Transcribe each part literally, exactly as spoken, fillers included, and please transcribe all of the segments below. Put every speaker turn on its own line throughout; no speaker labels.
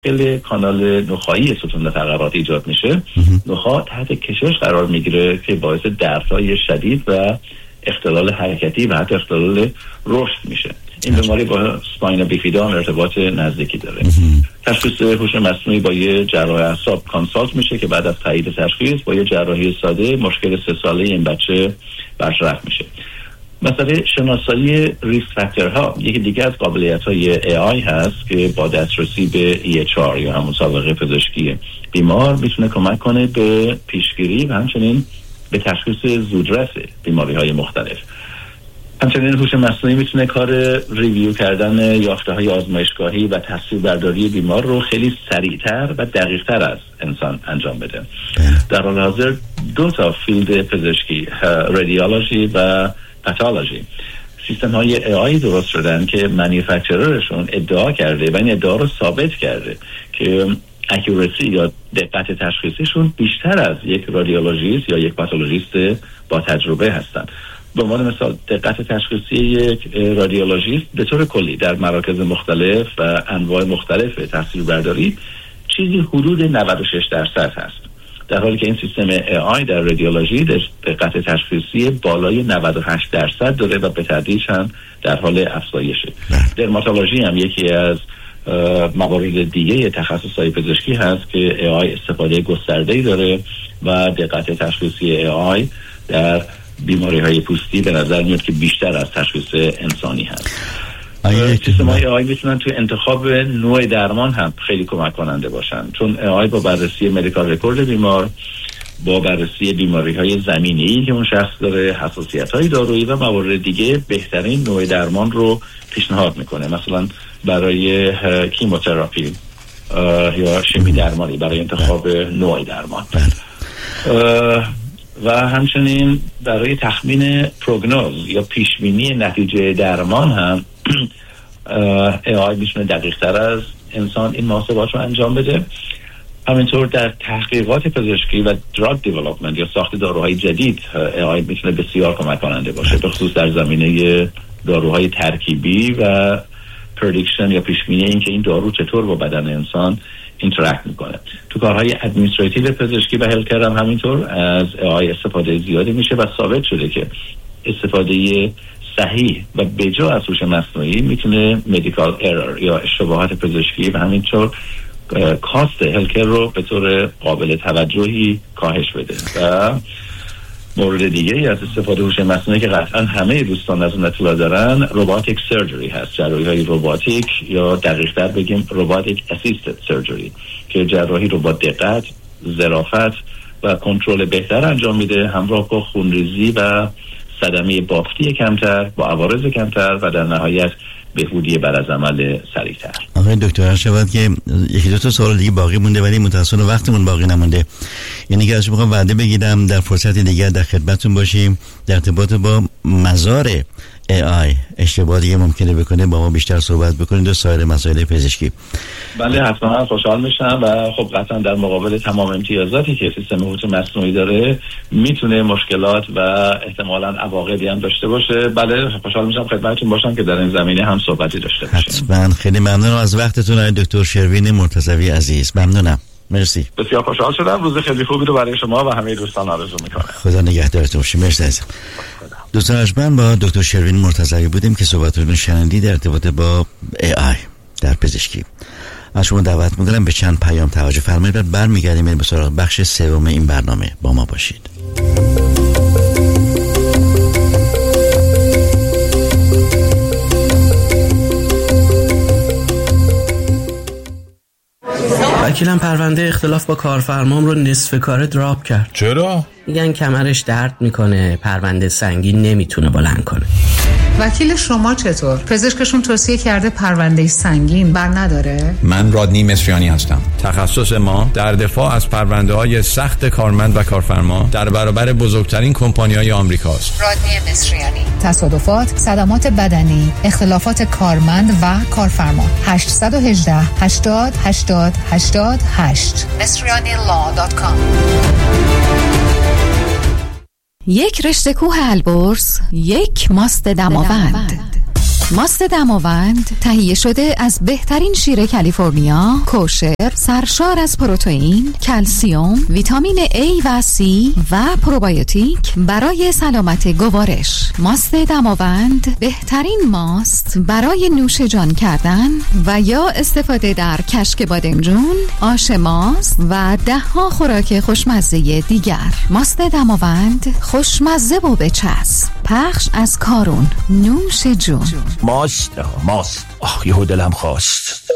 مشکل کانال نخاعی ستون فقرات ایجاد میشه، نخاع تحت کشش قرار میگیره که باعث دردهای شدید و اختلال حرکتی و حتی اختلال رشد میشه. این بیماری با سپاینا بیفیدا ارتباط نزدیکی داره. تشخیص هوش مصنوعی با یه جراح اعصاب کانسالت میشه که بعد از تایید تشخیص با یه جراحی ساده مشکل سه ساله این بچه برطرف میشه. مثلا شناسایی ریسک فاکتورها یکی دیگه از قابلیت‌های ای آی هست که با دسترسی به ای اچ آر یا همون سابقه پزشکی بیمار میتونه کمک کنه به پیشگیری و همچنین به تشخیص زودرس بیماری‌های مختلف. همچنین هوش مصنوعی میتونه کار ریویو کردن یافته‌های آزمایشگاهی و تصویربرداری بیمار رو خیلی سریعتر و دقیق‌تر از انسان انجام بده. در حال حاضر دو تا فیلد پزشکی، رادیولوژی و پاتولوژی، سیستم های ای آی درست شدن که مانیفکتچررشون ادعا کرده و این ادعا رو ثابت کرده که اکورسی یا دقت تشخیصیشون بیشتر از یک رادیولوژیست یا یک پاتولوژیست با تجربه هستن. به عنوان مثال دقت تشخیصی یک رادیولوژیست به طور کلی در مراکز مختلف و انواع مختلف تصویربرداری چیزی حدود نود و شش درصد هست، در حالی که این سیستم ای آی در رادیولوژی دقت تشخیصی بالای نود و هشت درصد داره و به تدریج هم در حال افزایشه. درماتولوژی هم یکی از موارد دیگه تخصصهای پزشکی هست که ای آی استفاده گسترده‌ای داره و دقت تشخیصی ای آی در بیماری‌های پوستی به نظر میاد که بیشتر از تشخیص انسانی هست. سیستم‌های ای آی میتونن توی انتخاب نوع درمان هم خیلی کمک کننده باشن، چون ای آی با بررسی مدیکال رکورد بیمار، با بررسی بیماری‌های زمینه‌ای که اون شخص داره، حساسیت‌های دارویی و موارد دیگه بهترین نوع درمان رو پیشنهاد میکنه. مثلا برای کیموتراپی یا شیمی درمانی برای انتخاب نوع درمان و همچنین برای تخمین پروگنوز یا پیشبینی نتیجه درمان هم ای آی میتونه دقیق تر از انسان این محاسبات رو انجام بده. همینطور در تحقیقات پزشکی و دراگ دیولپمنت یا ساخت داروهای جدید ای آی میتونه بسیار کمک کننده باشه، به خصوص در زمینه داروهای ترکیبی و پردیکشن یا پیشبینی اینکه این دارو چطور با بدن انسان اینتراکت میکنه. تو کارهای ادمنستراتیو پزشکی و هلکر هم همینطور از ای آی استفاده زیادی میشه و ثابت شده که استفاده صحیح و بجا از هوش مصنوعی میتونه مدیکال ایرور یا اشتباهات پزشکی و همینطور کاست هلکر رو به طور قابل توجهی کاهش بده. و مورد دیگه از استفاده هوش مصنوعی که قطعا همه دوستان از اون اطلاع دارن روباتیک سرجری هست، جراحی های روباتیک یا دقیق‌تر بگیم روباتیک اسیستد سرجری که جراحی رو با دقت، ظرافت و کنترل بهتر انجام میده، همراه با خونریزی و صدمه بافتی کمتر با عوارض کمتر و در نهایت بهبودی بعد از عمل سریعتر.
آقای دکتر شود که یکی دو تا سوال دیگه باقی مونده ولی متأسفانه وقتمون باقی نمونده. یعنی که ازش میخوام وعده بگیرم در فرصت دیگه در خدمتتون باشیم در ارتباط با مزار ای آی اشتباه دیگه ممکنه بکنه با ما بیشتر صحبت بکنید و سایر مسائل پزشکی.
بله حتما خوشحال میشم و خب قطعا در مقابل تمام امتیازاتی که سیستم هوش مصنوعی داره میتونه مشکلات و احتمالاً عواقبی هم داشته باشه. بله خوشحال میشم خدمتتون باشم که در این زمینه هم صحبتی داشته باشیم.
حتما. خیلی ممنونم از وقتتون آقای دکتر شروین مرتضوی عزیز. ممنونم. مرسی.
بسیار خوشحال شدم. روز خیلی خوبی رو برای شما و همه دوستان آرزو میکنم.
خدا نگهدارتون باشه. مرسی عزیزم. دوستان ارجمند با دکتر شروین مرتضوی بودیم که صحبت رو شنیدید در ارتباط با ای آی در پزشکی. از شما دعوت می‌کنم به چند پیام توجه فرمایید و برمیگردیم به سراغ بخش سوم این برنامه. با ما باشید.
وکیلم پرونده اختلاف با کارفرمام رو نصف کاره دراپ کرد.
چرا؟
میگن کمرش درد میکنه، پرونده سنگین نمیتونه بلند کنه.
وکیل شما چطور؟ پزشکشون توصیه کرده پرونده سنگین بر نداره؟
من رادنی مصریانی هستم. تخصص ما در دفاع از پرونده‌های سخت کارمند و کارفرما در برابر بزرگترین کمپانی‌های آمریکاست.
رادنی مصریانی. تصادفات، صدمات بدنی، اختلافات کارمند و کارفرما. هشت یک هشت هشتاد هشتاد هشتاد هشت مصریانی لا دات کام.
یک رشته کوه البرز، یک ماست دماوند.
ماست دماوند تهیه شده از بهترین شیر کالیفرنیا، کوشر، سرشار از پروتئین، کلسیم، ویتامین A و C و پروبیوتیک برای سلامت گوارش. ماست دماوند بهترین ماست برای نوش جان کردن و یا استفاده در کشک بادمجون، آش ماست و ده ها خوراک خوشمزه دیگر. ماست دماوند خوشمزه و بچسب. پخش از کارون. نوش جون.
ماست ماست آه یهو دلم خواست.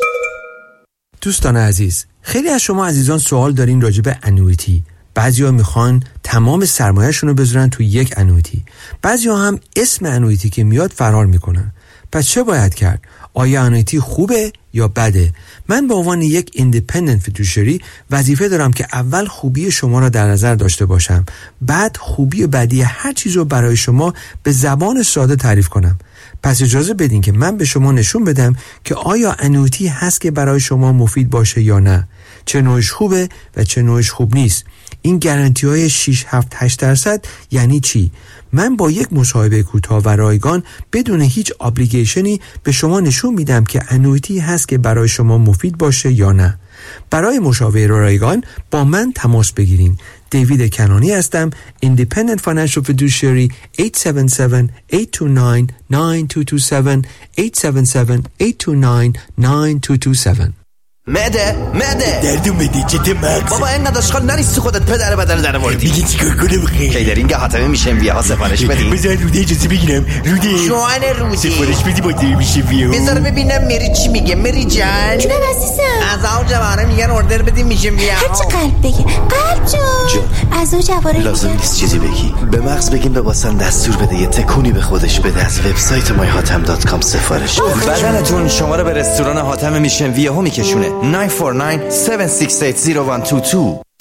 دوستان عزیز، خیلی از شما عزیزان سوال دارین راجع به انویتی. بعضیا میخوان تمام سرمایه‌شون رو بذارن تو یک انویتی، بعضیا هم اسم انویتی که میاد فرار میکنن. پس چه باید کرد؟ آیا انویتی خوبه یا بده؟ من به عنوان یک ایندیپندنت فیدوشری وظیفه دارم که اول خوبی شما را در نظر داشته باشم، بعد خوبی و بدی هر چیز رو برای شما به زبان ساده تعریف کنم. پس اجازه بدین که من به شما نشون بدم که آیا انویتی هست که برای شما مفید باشه یا نه، چه نوعش خوبه و چه نوعش خوب نیست. این گارانتی های شش هفت هشت درصد یعنی چی؟ من با یک مصاحبه کوتاه و رایگان بدون هیچ ابلیگیشنی به شما نشون میدم که انویتی هست که برای شما مفید باشه یا نه. برای مشاوره رایگان با من تماس بگیرین. دیوید کنانی هستم، Independent Financial Fiduciary. هشت هفت هفت، هشت دو نه، نه دو دو هفت هشت هفت هفت، هشت دو نه، نه دو دو هفت.
مده مده
دردو مده چته مغز
بابا این نداشخال نریست خودت پدر بدن در موردی.
میگه چیکار کنم خیلی
کیدرینگ حاتمه میشه ویه ها سفارش بدیم.
بذار روده اجازه بگیرم. روده
جوان روده
سفارش بدی با دیر میشه ویه ها.
بذار ببینم میری چی میگه. میری جان
جونم عزیزم.
از آو جوانه میگن اردر بدیم میشه ویه ها.
هرچی قلب بگه. قلب جون از او جوانه
لازم نیست چیزی بگی. به مغز بگیم به واسن دستور بده یه تکونی به خودش بده. از وبسایت مای هاتم دات کام سفارش بده. بدنتون شما رو به رستوران هاتم میشن ویه ها میکشونه. نه چهار نه، هفت شش هشت، صفر یک دو دو